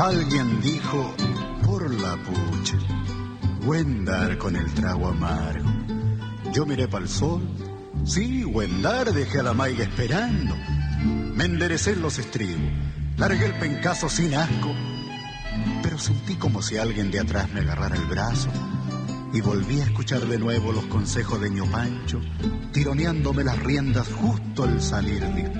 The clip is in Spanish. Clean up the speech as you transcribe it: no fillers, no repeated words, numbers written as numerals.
Alguien dijo, por la pucha, buen dar con el trago amargo. Yo miré pa'l sol, sí, buen dar, dejé a la maiga esperando. Me enderecé en los estribos, largué el pencazo sin asco, pero sentí como si alguien de atrás me agarrara el brazo y volví a escuchar de nuevo los consejos de ño Pancho, tironeándome las riendas justo al salir dispuesto.